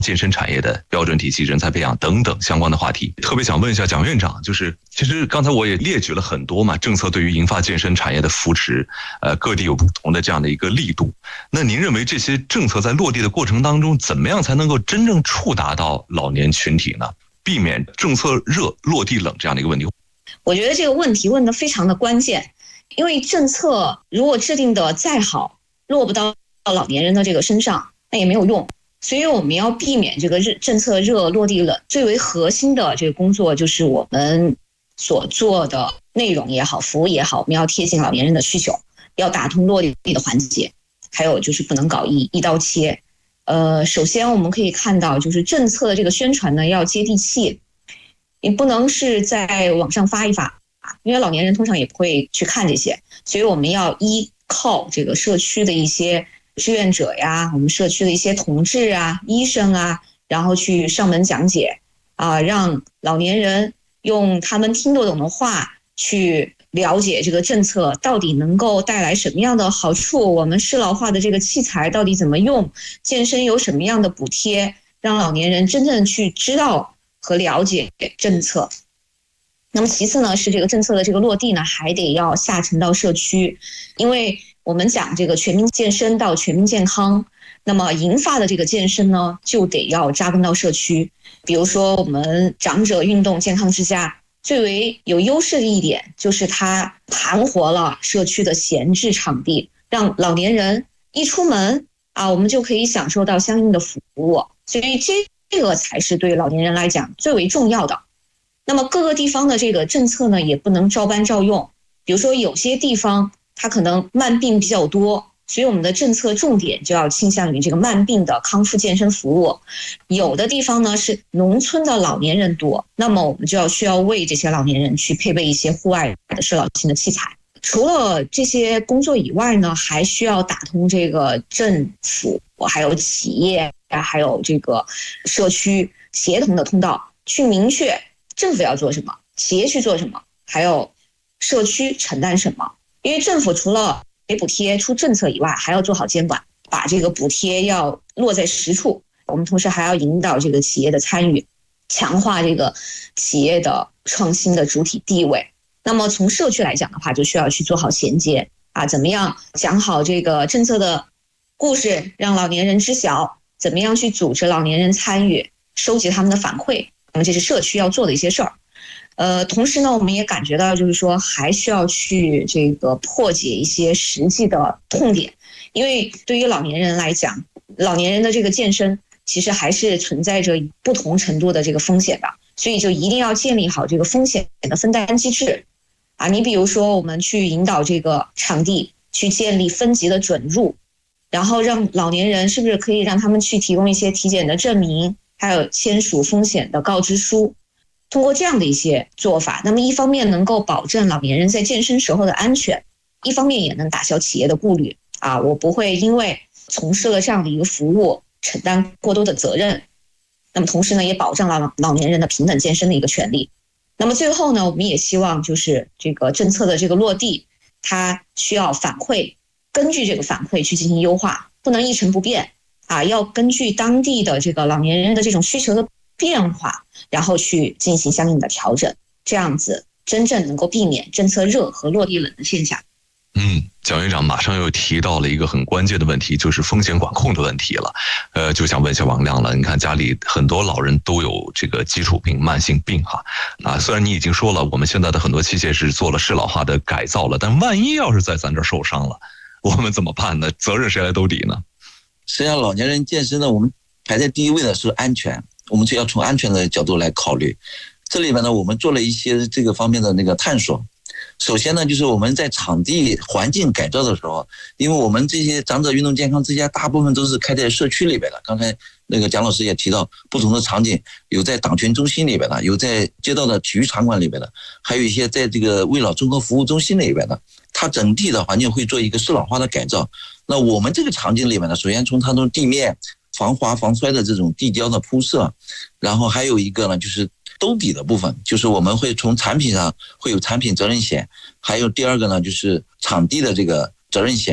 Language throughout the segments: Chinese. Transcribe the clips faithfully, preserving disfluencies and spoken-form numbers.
健身产业的标准体系、人才培养等等相关的话题。特别想问一下蒋院长，就是其实刚才我也列举了很多嘛，政策对于银发健身产业的扶持，呃，各地有不同的这样的一个力度。那您认为这些政策在落地的过程当中，怎么样才能够真正触达到老年群体呢？避免政策热落地冷这样的一个问题。 我觉得这个问题问得非常的关键，因为政策如果制定的再好，落不到老年人的这个身上，那也没有用。所以我们要避免这个政策热落地冷，最为核心的这个工作就是我们所做的内容也好，服务也好，我们要贴近老年人的需求，要打通落地的环节，还有就是不能搞一一刀切。呃，首先我们可以看到，就是政策的这个宣传呢要接地气，你不能是在网上发一发，因为老年人通常也不会去看这些，所以我们要依靠这个社区的一些志愿者呀，我们社区的一些同志啊、医生啊，然后去上门讲解啊，让老年人用他们听得懂的话去了解这个政策到底能够带来什么样的好处，我们适老化的这个器材到底怎么用，健身有什么样的补贴，让老年人真正去知道和了解政策。那么其次呢，是这个政策的这个落地呢，还得要下沉到社区，因为我们讲这个全民健身到全民健康，那么银发的这个健身呢，就得要扎根到社区。比如说我们长者运动健康之家，最为有优势的一点就是它盘活了社区的闲置场地，让老年人一出门啊，我们就可以享受到相应的服务，所以这个才是对老年人来讲最为重要的。那么各个地方的这个政策呢，也不能照搬照用。比如说有些地方它可能慢病比较多，所以我们的政策重点就要倾向于这个慢病的康复健身服务。有的地方呢是农村的老年人多，那么我们就要需要为这些老年人去配备一些户外的适老性的器材。除了这些工作以外呢，还需要打通这个政府还有企业还有这个社区协同的通道，去明确政府要做什么，企业去做什么，还有社区承担什么。因为政府除了给补贴出政策以外，还要做好监管，把这个补贴要落在实处。我们同时还要引导这个企业的参与，强化这个企业的创新的主体地位。那么从社区来讲的话，就需要去做好衔接啊，怎么样讲好这个政策的故事，让老年人知晓，怎么样去组织老年人参与，收集他们的反馈。那么这是社区要做的一些事儿。呃，同时呢，我们也感觉到，就是说还需要去这个破解一些实际的痛点，因为对于老年人来讲，老年人的这个健身其实还是存在着不同程度的这个风险的，所以就一定要建立好这个风险的分担机制啊。你比如说，我们去引导这个场地去建立分级的准入，然后让老年人是不是可以让他们去提供一些体检的证明，还有签署风险的告知书。通过这样的一些做法，那么一方面能够保证老年人在健身时候的安全，一方面也能打消企业的顾虑啊，我不会因为从事了这样的一个服务承担过多的责任。那么同时呢，也保障了老年人的平等健身的一个权利。那么最后呢，我们也希望就是这个政策的这个落地，它需要反馈，根据这个反馈去进行优化，不能一成不变啊，要根据当地的这个老年人的这种需求的变化，然后去进行相应的调整，这样子真正能够避免政策热和落地冷的现象。 嗯，蒋院长马上又提到了一个很关键的问题，就是风险管控的问题了。呃，就想问一下王亮了，你看家里很多老人都有这个基础病、慢性病哈。啊，虽然你已经说了，我们现在的很多器械是做了适老化的改造了，但万一要是在咱这儿受伤了，我们怎么办呢？责任谁来兜底呢？ 实际上，老年人健身呢，我们排在第一位的是安全。我们就要从安全的角度来考虑，这里面呢，我们做了一些这个方面的那个探索。首先呢，就是我们在场地环境改造的时候，因为我们这些长者运动健康之家大部分都是开在社区里边的。刚才那个蒋老师也提到，不同的场景有在党权中心里边的，有在街道的体育场馆里边的，还有一些在这个为老综合服务中心里边的。它整体的环境会做一个适老化的改造。那我们这个场景里面呢，首先从它的地面防滑防摔的这种地胶的铺设，然后还有一个呢就是兜底的部分，就是我们会从产品上会有产品责任险，还有第二个呢就是场地的这个责任险，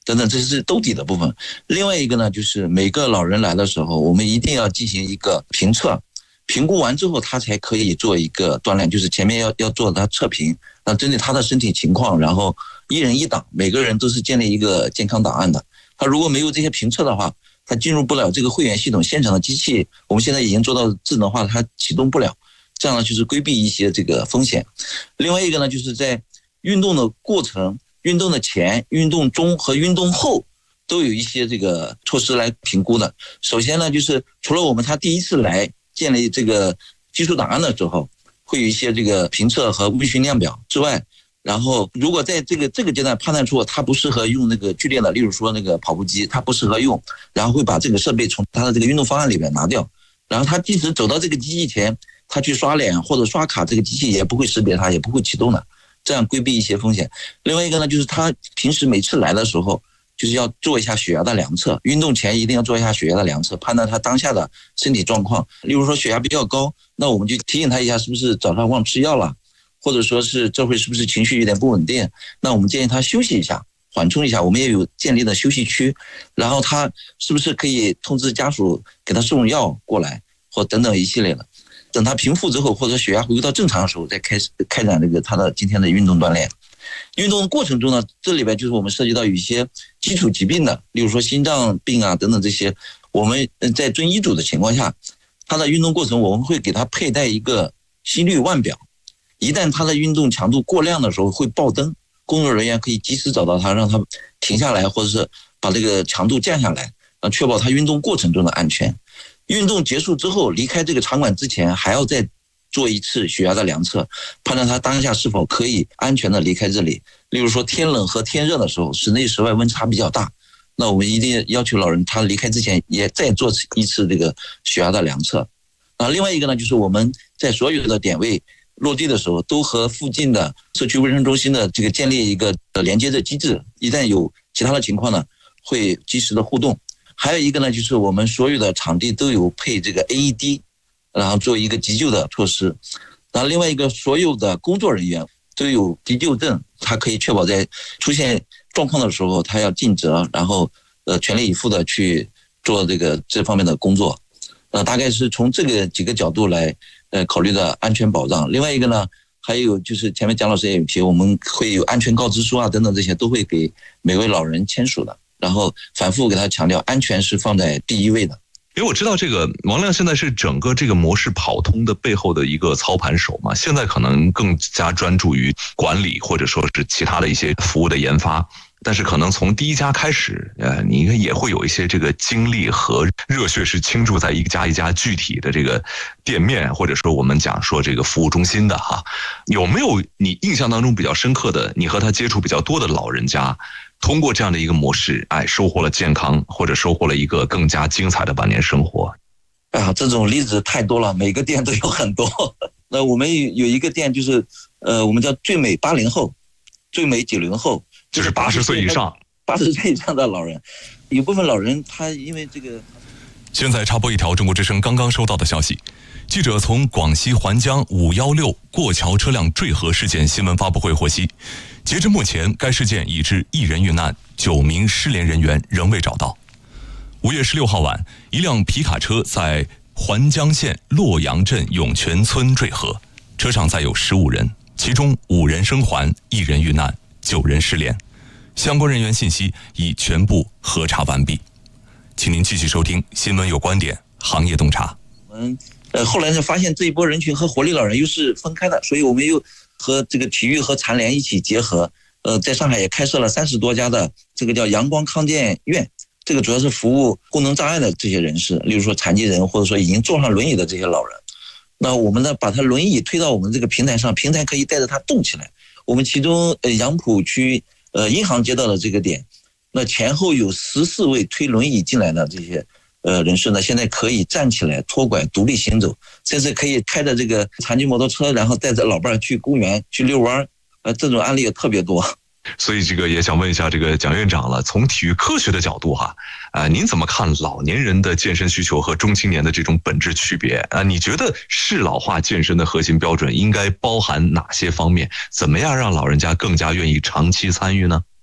等等，这是兜底的部分。另外一个呢，就是每个老人来的时候，我们一定要进行一个评测，评估完之后，他才可以做一个锻炼，就是前面要要做他测评，那针对他的身体情况，然后一人一档，每个人都是建立一个健康档案的。他如果没有这些评测的话，他进入不了这个会员系统，现场的机器我们现在已经做到智能化，它启动不了，这样呢就是规避一些这个风险。另外一个呢，就是在运动的过程、运动的前、运动中和运动后都有一些这个措施来评估的。首先呢，就是除了我们他第一次来建立这个技术档案的时候，会有一些这个评测和微训量表之外，然后如果在这个这个阶段判断出他不适合用那个剧烈的，例如说那个跑步机他不适合用，然后会把这个设备从他的这个运动方案里面拿掉，然后他即使走到这个机器前，他去刷脸或者刷卡，这个机器也不会识别他，也不会启动的，这样规避一些风险。另外一个呢，就是他平时每次来的时候就是要做一下血压的量测，运动前一定要做一下血压的量测，判断他当下的身体状况。例如说血压比较高，那我们就提醒他一下，是不是早上忘吃药了，或者说是这会是不是情绪有点不稳定，那我们建议他休息一下，缓冲一下，我们也有建立的休息区，然后他是不是可以通知家属给他送药过来，或等等一系列的。等他平复之后，或者血压回归到正常的时候，再开始开展这个他的今天的运动锻炼。运动的过程中呢，这里边就是我们涉及到有一些基础疾病的，例如说心脏病啊等等这些，我们在遵医嘱的情况下，他的运动过程我们会给他佩戴一个心率腕表，一旦他的运动强度过量的时候会爆灯，工作人员可以及时找到他，让他停下来，或者是把这个强度降下来，啊，确保他运动过程中的安全。运动结束之后，离开这个场馆之前，还要再做一次血压的量测，判断他当下是否可以安全的离开这里。例如说天冷和天热的时候，室内室外温差比较大，那我们一定要求老人他离开之前也再做一次这个血压的量测。啊，另外一个呢，就是我们在所有的点位落地的时候，都和附近的社区卫生中心的这个建立一个连接的机制，一旦有其他的情况呢，会及时的互动。还有一个呢，就是我们所有的场地都有配这个 A E D， 然后做一个急救的措施。然后另外一个，所有的工作人员都有急救证，他可以确保在出现状况的时候，他要尽责，然后呃全力以赴的去做这个这方面的工作。呃，大概是从这个几个角度来呃考虑的安全保障。另外一个呢，还有就是前面蒋老师也有提，我们会有安全告知书啊等等，这些都会给每位老人签署的。然后反复给他强调，安全是放在第一位的。 因为我知道这个王亮现在是整个这个模式跑通的背后的一个操盘手嘛，现在可能更加专注于管理或者说是其他的一些服务的研发。但是可能从第一家开始，呃，你应该也会有一些这个精力和热血是倾注在一家一家具体的这个店面，或者说我们讲说这个服务中心的哈。有没有你印象当中比较深刻的，你和他接触比较多的老人家，通过这样的一个模式，哎，收获了健康，或者收获了一个更加精彩的晚年生活？ 啊，这种例子太多了，每个店都有很多。那我们有一个店就是，呃，我们叫最美八零后，最美九零后。 就是八十岁以上， 八十岁以上的老人，有部分老人他因为这个。 现在插播一条中国之声刚刚收到的消息，记者从广西环江五一六过桥车辆坠河事件新闻发布会获悉，截至目前，该事件已致一人遇难，九名失联人员仍未找到。五月十六号晚，一辆皮卡车在环江县洛阳镇涌泉村坠河，车上载有十五人，其中五人生还，一人遇难，九人失联，相关人员信息已全部核查完毕。请您继续收听新闻有观点行业洞察。 我们呃后来呢发现这一波人群和活力老人又是分开的，所以我们又和这个体育和残联一起结合，呃，在上海也开设了三十多家的这个叫阳光康健院，这个主要是服务功能障碍的这些人士，例如说残疾人或者说已经坐上轮椅的这些老人。那我们呢把他轮椅推到我们这个平台上，平台可以带着他动起来。我们其中呃杨浦区呃银行街道的这个点，那前后有十四位推轮椅进来的这些呃人士呢，现在可以站起来脱拐独立行走，甚至可以开着这个残疾摩托车，然后带着老伴儿去公园去遛弯，呃这种案例也特别多。 所以这个也想问一下这个蒋院长了，从体育科学的角度哈，啊、呃，您怎么看老年人的健身需求和中青年的这种本质区别啊？你觉得适老化健身的核心标准应该包含哪些方面？怎么样让老人家更加愿意长期参与呢？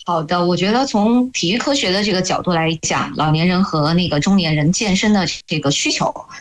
好的，我觉得从体育科学的这个角度来讲，老年人和那个中年人健身的这个需求